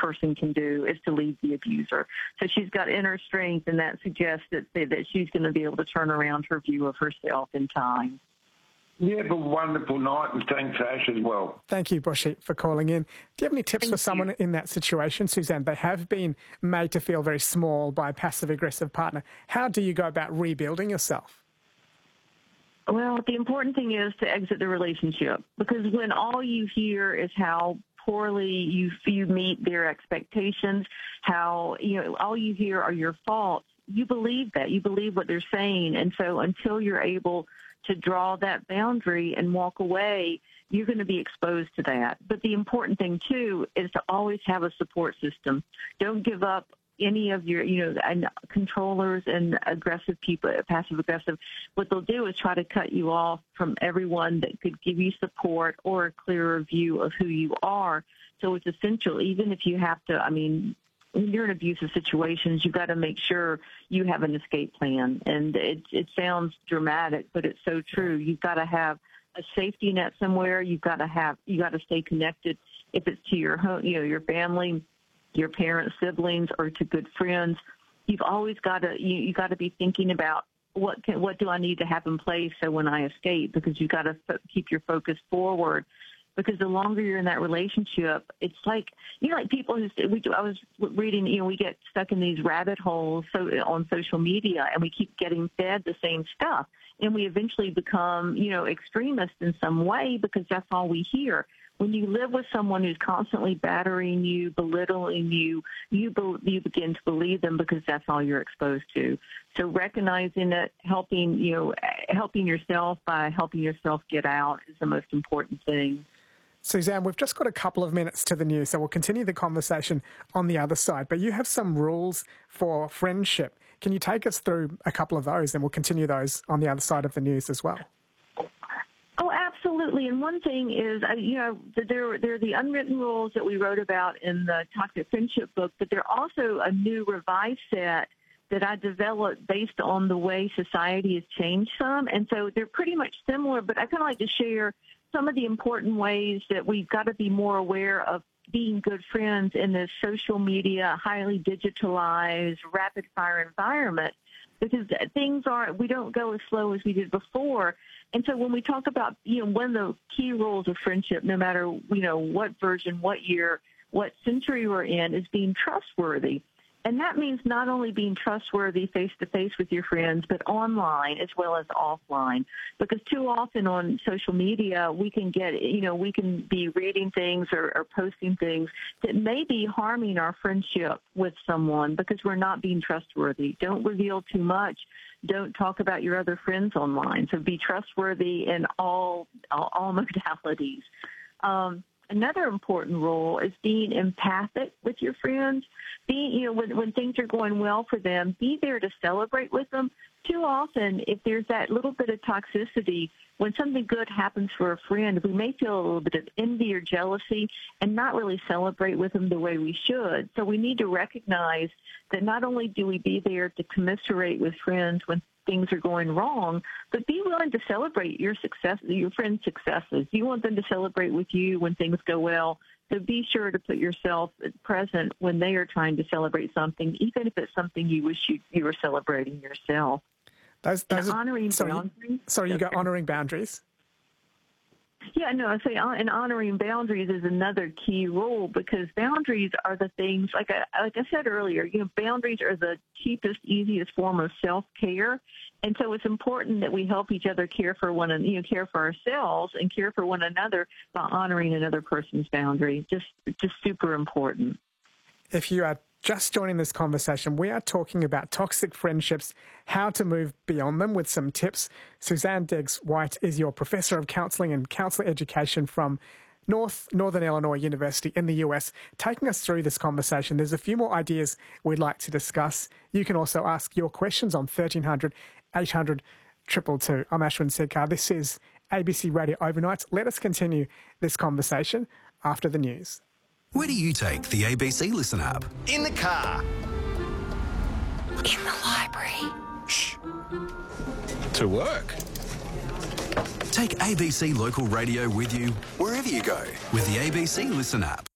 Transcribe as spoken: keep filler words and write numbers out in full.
person can do is to leave the abuser. So she's got inner strength, and that suggests that, that she's going to be able to turn around her view of herself in time. You have a wonderful night, and thanks, Ash, as well. Thank you, Bushy, for calling in. Do you have any tips Thank for someone you. in that situation, Suzanne? They have been made to feel very small by a passive-aggressive partner. How do you go about rebuilding yourself? Well, the important thing is to exit the relationship, because when all you hear is how poorly you you meet their expectations, how, you know, all you hear are your faults, you believe that. You believe what they're saying. And so until you're able to draw that boundary and walk away, you're going to be exposed to that. But the important thing, too, is to always have a support system. Don't give up any of your, you know, and controllers and aggressive people, passive aggressive. What they'll do is try to cut you off from everyone that could give you support or a clearer view of who you are. So it's essential, even if you have to, I mean, when you're in abusive situations, you've got to make sure you have an escape plan. And it, it sounds dramatic, but it's so true. You've got to have a safety net somewhere. You've got to have, you got to stay connected. If it's to your home, you know, your family, your parents, siblings, or to good friends, you've always got to, you, you got to be thinking about what can, what do I need to have in place so when I escape, because you've got to fo- keep your focus forward. Because the longer you're in that relationship, it's like, you know, like people who, we do, I was reading, you know, we get stuck in these rabbit holes so, on social media, and we keep getting fed the same stuff. And we eventually become, you know, extremists in some way because that's all we hear. When you live with someone who's constantly battering you, belittling you, you, be, you begin to believe them because that's all you're exposed to. So recognizing it, helping, you know, helping yourself by helping yourself get out is the most important thing. Suzanne, we've just got a couple of minutes to the news, so we'll continue the conversation on the other side. But you have some rules for friendship. Can you take us through a couple of those, and we'll continue those on the other side of the news as well? Oh, absolutely. And one thing is, you know, there, there are the unwritten rules that we wrote about in the Toxic Friendship book, but there are also a new revised set that I developed based on the way society has changed some. And so they're pretty much similar, but I kind of like to share some of the important ways that we've got to be more aware of being good friends in this social media, highly digitalized, rapid-fire environment, because things aren't, we don't go as slow as we did before. And so when we talk about, you know, one of the key rules of friendship, no matter, you know, what version, what year, what century we're in, is being trustworthy. And that means not only being trustworthy face-to-face with your friends, but online as well as offline. Because too often on social media, we can get, you know, we can be reading things or, or posting things that may be harming our friendship with someone because we're not being trustworthy. Don't reveal too much. Don't talk about your other friends online. So be trustworthy in all, all, all modalities. Um, Another important role is being empathic with your friends. Being, you know, when, when things are going well for them, be there to celebrate with them. Too often, if there's that little bit of toxicity, when something good happens for a friend, we may feel a little bit of envy or jealousy and not really celebrate with them the way we should. So we need to recognize that not only do we be there to commiserate with friends when things are going wrong, but be willing to celebrate your success, your friends' successes. You want them to celebrate with you when things go well. So be sure to put yourself present when they are trying to celebrate something, even if it's something you wish you, you were celebrating yourself. Those, those and are, honoring sorry, boundaries. Sorry, you got honoring boundaries. Yeah, no, I say, and honoring boundaries is another key rule, because boundaries are the things, like I, like I said earlier, you know, boundaries are the cheapest, easiest form of self-care. And so it's important that we help each other care for one, you know, care for ourselves and care for one another by honoring another person's boundary. Just, just super important. If you are just joining this conversation, we are talking about toxic friendships, how to move beyond them with some tips. Suzanne Deggs-White is your Professor of Counselling and Counsellor Education from North Northern Illinois University in the U S, taking us through this conversation. There's a few more ideas we'd like to discuss. You can also ask your questions on thirteen hundred, eight hundred, two two two. I'm Ashwin Sedkar. This is A B C Radio Overnight. Let us continue this conversation after the news. Where do you take the A B C Listen app? In the car. In the library. Shh. To work. Take A B C Local Radio with you wherever you go with the A B C Listen app.